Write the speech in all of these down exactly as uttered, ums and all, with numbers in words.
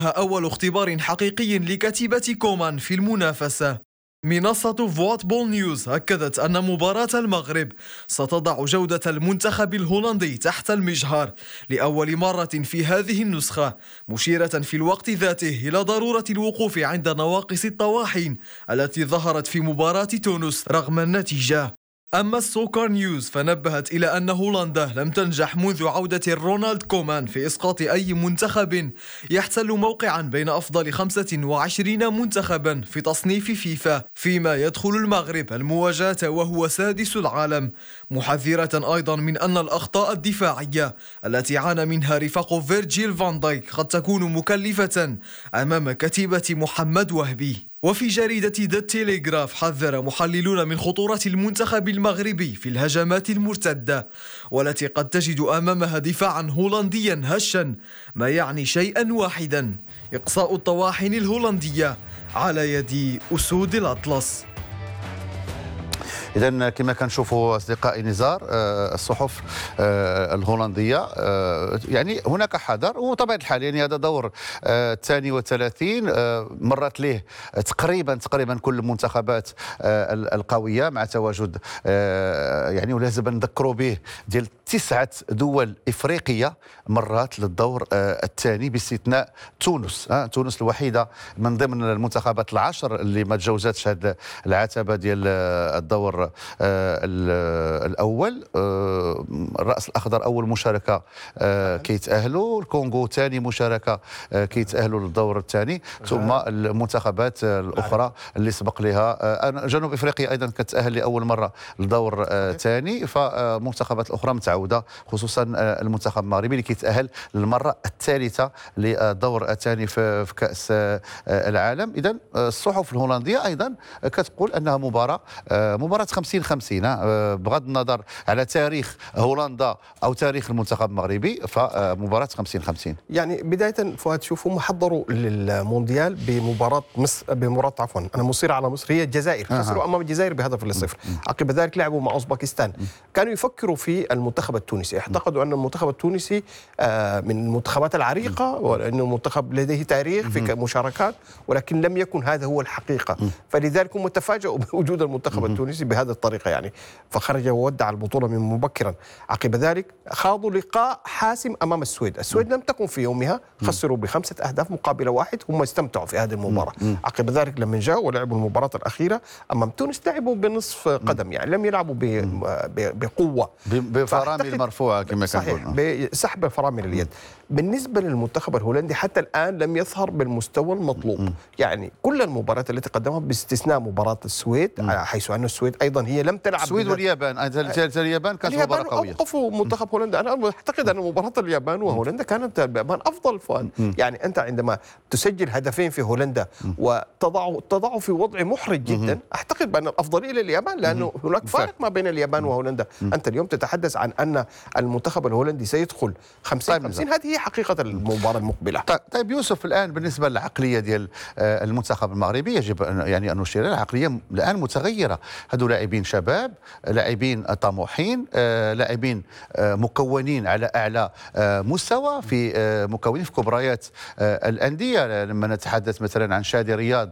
أول اختبار حقيقي لكتيبة كومان في المنافسة. منصة فوات بول نيوز أكدت أن مباراة المغرب ستضع جودة المنتخب الهولندي تحت المجهر لأول مرة في هذه النسخة، مشيرة في الوقت ذاته إلى ضرورة الوقوف عند نواقص الطواحين التي ظهرت في مباراة تونس رغم النتيجة. أما السوكر نيوز فنبهت إلى أن هولندا لم تنجح منذ عودة رونالد كومان في إسقاط أي منتخب يحتل موقعا بين أفضل خمسة وعشرين منتخبا في تصنيف فيفا، فيما يدخل المغرب المواجهة وهو سادس العالم، محذرة أيضا من أن الأخطاء الدفاعية التي عانى منها رفاق فيرجيل فان دايك قد تكون مكلفة أمام كتيبة محمد وهبي. وفي جريدة ذا تيليغراف حذر محللون من خطورة المنتخب المغربي في الهجمات المرتدة، والتي قد تجد أمامها دفاعا هولنديا هشا، ما يعني شيئا واحدا: إقصاء الطواحن الهولندية على يد أسود الأطلس. إذا كما كنشوفوا أصدقائي نزار، الصحف الهولندية يعني هناك حذر، وطبيعة الحال يعني هذا دور الثاني والثلاثين، مرت له تقريبا تقريبا كل المنتخبات القوية مع تواجد يعني ولازم نذكروا به ديال تسعة دول إفريقية مرات للدور الثاني باستثناء تونس. تونس الوحيدة من ضمن المنتخبات العشر اللي ما تجاوزتش هذه العتبة ديال الدور الأول. الرأس الأخضر أول مشاركة كيتأهلوا، الكونغو ثاني مشاركة كيتأهلوا للدور الثاني، ثم المنتخبات الأخرى اللي سبق لها جنوب إفريقيا أيضا كتأهل لأول مرة للدور الثاني، فالمنتخبات الأخرى متعودة، خصوصا المنتخب المغربي اللي كيتأهل للمرة الثالثة للدور الثاني في كأس العالم. إذا الصحف الهولندية أيضا كتقول أنها مباراة مباراة خمسين خمسين، بغض النظر على تاريخ هولندا أو تاريخ المنتخب المغربي، فمباراة خمسين خمسين. يعني بداية فؤاد، شوفوا محضروا للمونديال بمباراة مصر بمباراة عفوا أنا مصير على مصر هي الجزائر، خسروا أمام الجزائر بهدف لصفر. عقب ذلك لعبوا مع أوزبكستان. كانوا يفكروا في المنتخب التونسي، اعتقدوا أن المنتخب التونسي من المنتخبات العريقة وأنه منتخب لديه تاريخ في مشاركات، ولكن لم يكن هذا هو الحقيقة، فلذلك هم تفاجؤوا بوجود المنتخب التونسي بهذه الطريقة يعني، فخرج وودع البطولة من مبكرا. عقب ذلك خاضوا لقاء حاسم أمام السويد، السويد لم تكن في يومها، خسروا بخمسة أهداف مقابل واحد، هم استمتعوا في هذه المباراة. عقب ذلك لما جاءوا ولعبوا المباراة الأخيرة أمام تونس لعبوا بنصف قدم، يعني لم يلعبوا بقوة، بفرامل مرفوعة كما كان صحيح، بسحب فرامل اليد. بالنسبة للمنتخب الهولندي حتى الآن لم يظهر بالمستوى المطلوب، يعني كل المباريات التي قدمها باستثناء مباراة السويد، حيث أن السويد أيضا هي لم تلعب. السويد واليابان، اليابان كانت مباراة قوية. أوقفوا منتخب هولندا، أنا أعتقد أن مباراة اليابان وهولندا كانت اليابان أفضل فؤاد. يعني أنت عندما تسجل هدفين في هولندا وتضع تضع في وضع محرج جدا، أعتقد بأن الأفضلية لليابان، لأنه هناك فارق ما بين اليابان وهولندا. أنت اليوم تتحدث عن أن المنتخب الهولندي سيدخل خمسين خمسين، هذه هي حقيقة المباراة المقبلة. طيب يوسف، الآن بالنسبة للعقلية ديال المنتخب المغربي يجب يعني أن نشير العقلية الآن متغيرة. هذو لاعبين شباب، لاعبين طموحين، لاعبين مكونين على أعلى مستوى، في مكونين في كبريات الأندية. لما نتحدث مثلا عن شادي رياض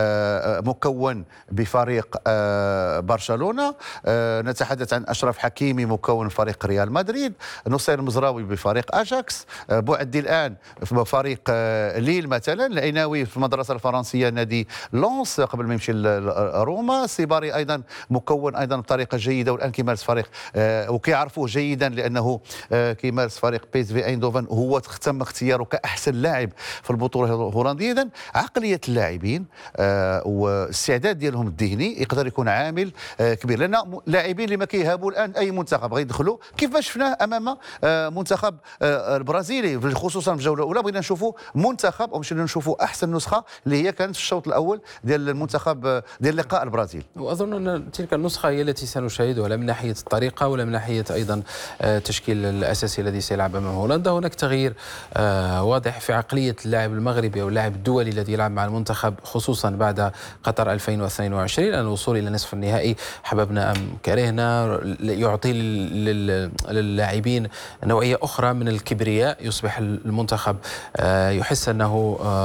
مكون بفريق برشلونة، نتحدث عن أشرف حكيمي مكون فريق ريال مدريد، نصير المزراوي بفريق أجاكس، بوعدي الآن في فريق ليل مثلا، العناوي في المدرسة الفرنسية نادي لونس قبل ما يمشي لروما، سيباري أيضا مكون أيضا بطريقة جيدة والآن كيمارس فريق وكيعرفوه جيدا لأنه كيمارس فريق بيس في ايندوفن، هو تم اختياره كأحسن لاعب في البطولة الهولندية. إذن عقلية اللاعبين والاستعداد ديالهم الذهني يقدر يكون عامل كبير، لأن لاعبين اللي ما كيهابوا الآن أي منتخب غيدخلوا كيف ما شفناه أمام منتخب البرازيلي، خصوصا في الجولة الأولى بغينا نشوفوا منتخب أو مشينا نشوفوا أحسن نسخة اللي هي كانت في الشوط الأول ديال المنتخب ديال لقاء البرازيل. وأظن أن تلك النسخة هي التي سنشاهدها، لا من ناحية الطريقة ولا من ناحية أيضا التشكيل الأساسي الذي سيلعب أمام هولندا. هناك تغيير واضح في عقلية اللاعب المغربي أو اللاعب الدولي الذي يلعب مع المنتخب، خصوصا بعد قطر ألفين واثنين وعشرين، أن الوصول إلى نصف النهائي حببنا أم كرهنا يعطي للاعبين نوعية أخرى من الكبرياء، يصبح المنتخب يحس أنه